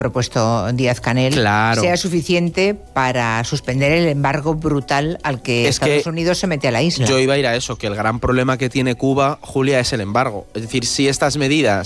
propuesto Díaz-Canel sea suficiente para suspender el embargo brutal al que Estados Unidos se mete a la isla. Yo iba a ir a eso, que el gran problema que tiene Cuba, Julia, es el embargo. Es decir, si estas medidas